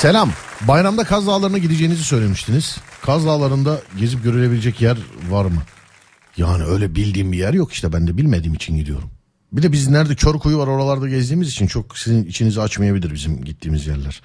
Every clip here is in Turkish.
Selam. Bayramda Kaz Dağları'na gideceğinizi söylemiştiniz. Kaz Dağları'nda gezip görülebilecek yer var mı? Yani öyle bildiğim bir yer yok işte, ben de bilmediğim için gidiyorum. Bir de biz nerede Körkuyu var, oralarda gezdiğimiz için çok sizin içinizi açmayabilir bizim gittiğimiz yerler.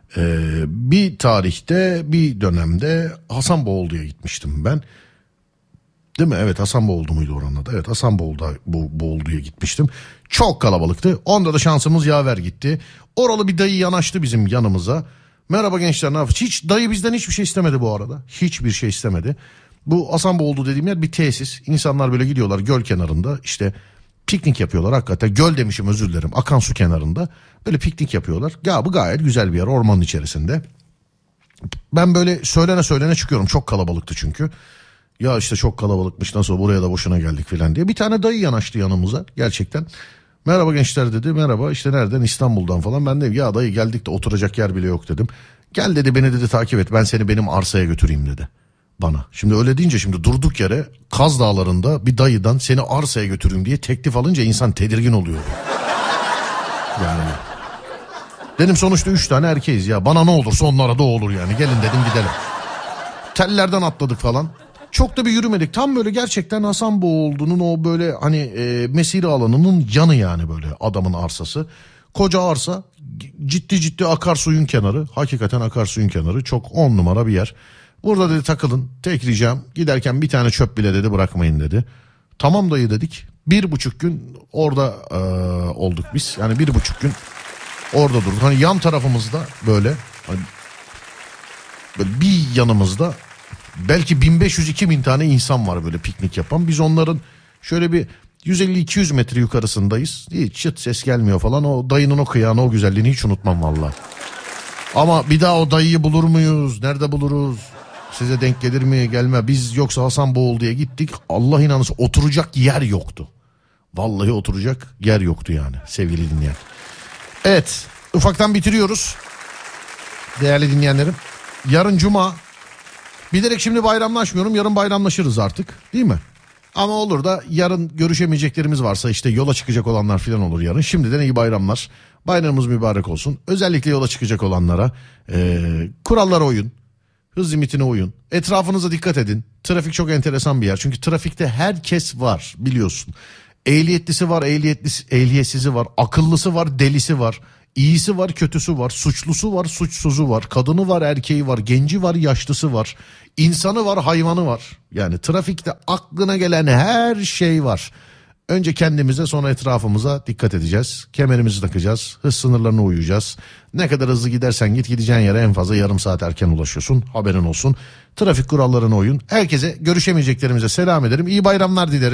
Bir tarihte, bir dönemde Hasanboğuldu'ya gitmiştim ben. Değil mi? Evet, Hasanboğuldu muydu oranın adı? Evet, Hasanboğuldu'ya gitmiştim. Çok kalabalıktı. Onda da şansımız yaver gitti. Oralı bir dayı yanaştı bizim yanımıza. Merhaba gençler, ne yapıyorsunuz? Hiç dayı bizden hiçbir şey istemedi bu arada. Hiçbir şey istemedi. Bu Hasanboğuldu dediğim yer bir tesis. İnsanlar böyle gidiyorlar göl kenarında, işte piknik yapıyorlar hakikaten. Göl demişim, özür dilerim. Akan su kenarında böyle piknik yapıyorlar. Ya bu gayet güzel bir yer, ormanın içerisinde. Ben böyle söylene çıkıyorum. Çok kalabalıktı çünkü. Ya işte çok kalabalıkmış, nasıl buraya da boşuna geldik falan diye. Bir tane dayı yanaştı yanımıza gerçekten. Merhaba gençler dedi. Merhaba, işte nereden? İstanbul'dan falan. Ben de ya dayı geldik de oturacak yer bile yok dedim. Gel dedi, beni dedi takip et, ben seni benim arsaya götüreyim dedi bana. Şimdi öyle deyince, şimdi durduk yere Kaz Dağları'nda bir dayıdan seni arsaya götüreyim diye teklif alınca insan tedirgin oluyor. Yani dedim sonuçta 3 tane erkeğiz ya, bana ne olursa onlara da olur yani, gelin dedim gidelim. Tellerden atladık falan. Çok da bir yürümedik. Tam böyle gerçekten Hasanboğuldu'nun o böyle hani mesire alanının yanı yani, böyle adamın arsası. Koca arsa, ciddi akarsuyun kenarı. Hakikaten akarsuyun kenarı. Çok 10 numara bir yer. Burada dedi takılın. Tek ricam, giderken bir tane çöp bile dedi bırakmayın dedi. Tamam dayı dedik. 1,5 gün orada olduk biz. Yani 1,5 gün orada durduk. Hani yan tarafımızda böyle, hani böyle bir yanımızda belki 1500-2000 tane insan var böyle piknik yapan. Biz onların şöyle bir 150-200 metre yukarısındayız. Hiç çıt ses gelmiyor falan. O dayının o kıyağını, o güzelliğini hiç unutmam vallahi. Ama bir daha o dayıyı bulur muyuz? Nerede buluruz? Size denk gelir mi? Gelme. Biz yoksa Hasanboğuldu'ya gittik. Allah inanırsa oturacak yer yoktu. Vallahi oturacak yer yoktu yani sevgili dinleyen. Evet, ufaktan bitiriyoruz. Değerli dinleyenlerim. Yarın Cuma. Bilerek şimdi bayramlaşmıyorum. Yarın bayramlaşırız artık, değil mi? Ama olur da yarın görüşemeyeceklerimiz varsa, işte yola çıkacak olanlar falan olur yarın. Şimdiden iyi bayramlar. Bayramımız mübarek olsun. Özellikle yola çıkacak olanlara kurallara uyun. Hız limitine uyun. Etrafınıza dikkat edin. Trafik çok enteresan bir yer. Çünkü trafikte herkes var, biliyorsun. Ehliyetlisi var, ehliyetsizi var. Akıllısı var, delisi var. İyisi var, kötüsü var, suçlusu var, suçsuzu var, kadını var, erkeği var, genci var, yaşlısı var, insanı var, hayvanı var. Yani trafikte aklına gelen her şey var. Önce kendimize, sonra etrafımıza dikkat edeceğiz. Kemerimizi takacağız, hız sınırlarına uyacağız. Ne kadar hızlı gidersen git, gideceğin yere en fazla yarım saat erken ulaşıyorsun, haberin olsun. Trafik kurallarına uyun. Herkese, görüşemeyeceklerimize selam ederim. İyi bayramlar dilerim.